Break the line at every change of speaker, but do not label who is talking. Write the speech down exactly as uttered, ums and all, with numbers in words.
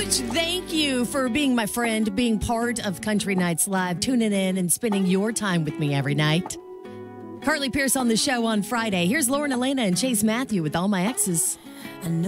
huge thank you for being my friend, being part of Country Nights Live, tuning in and spending your time with me every night. Carly Pierce on the show on Friday. Here's Lauren Elena and Chase Matthew with All My Exes.